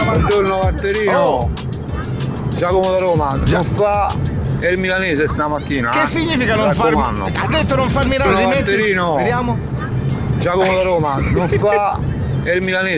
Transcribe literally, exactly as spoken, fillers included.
Buongiorno Valterino. Oh. Giacomo da Roma. Non fa è il milanese stamattina. Che eh? significa non Mi farmi? raccomando. Ha detto non farmi Buongiorno rimetti. Valterino. Vediamo. Giacomo da Roma. Non fa è il milanese.